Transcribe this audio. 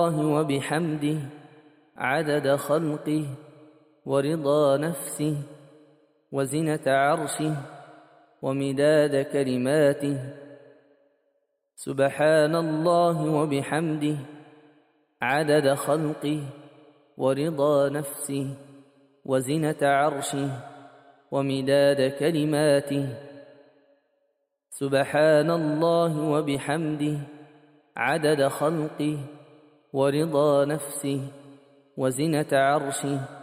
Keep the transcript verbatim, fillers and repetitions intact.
الله وبحمده عدد خلقه ورضا نفسه وزنة عرشه ومداد كلماته. سبحان الله وبحمده عدد خلقه ورضا نفسه وزنة عرشه ومداد كلماته. سبحان الله وبحمده عدد خلقه ورضا نفسه وزنة عرشه